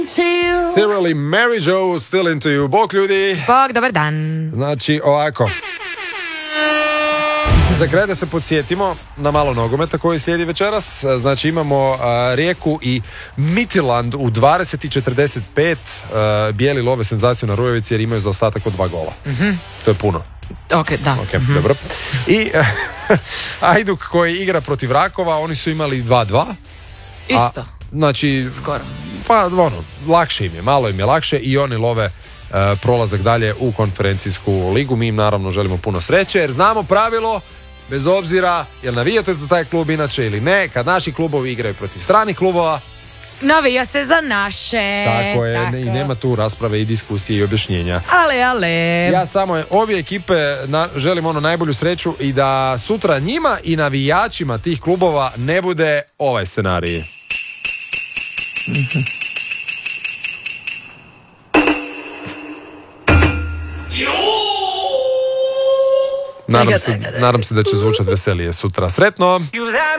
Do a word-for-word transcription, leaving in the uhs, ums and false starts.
Cyril i Mary Jo, Still Into You. Bog ljudi. Bog, dobar dan. Znači, ovako. Za kraj da se podsjetimo na malo nogometa koji slijedi večeras. Znači imamo uh, Rijeku i Midtjylland u dvadeset i četrdeset pet. Uh, bijeli love senzaciju na Rujevici jer imaju zaostatak od dva gola. Mm-hmm. To je puno. Ok, da. Ok, mm-hmm. Dobro. I uh, Hajduk koji igra protiv Rakova, oni su imali dva dva. Isto. A, znači, skoro. Pa ono, lakše im je, malo im je lakše i oni love uh, prolazak dalje u konferencijsku ligu. Mi im naravno želimo puno sreće jer znamo pravilo, bez obzira jel navijate za taj klub inače ili ne, kad naši klubovi igraju protiv stranih klubova, navija se za naše. Tako je, tako. I nema tu rasprave i diskusije i objašnjenja. Ale, ale. Ja samo obje ekipe na, želim ono najbolju sreću i da sutra njima i navijačima tih klubova ne bude ovaj scenarij. Mm-hmm. Nadam se, nadam se da će zvučati veselije sutra. Sretno!